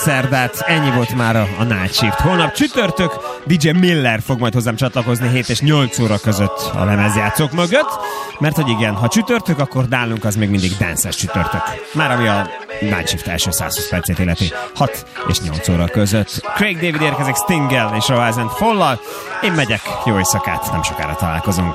szerdát, ennyi volt már a Night Shift. Holnap csütörtök, DJ Miller fog majd hozzám csatlakozni 7 és 8 óra között a lemezjátszók mögött, mert hogy igen, ha csütörtök, akkor nálunk az még mindig dance-es csütörtök. Már ami a Night Shift első 120 percét illeti 6 és 8 óra között. Craig David érkezik Stinggel és Rise and Fall-lal. Én megyek, jó éjszakát, nem sokára találkozunk.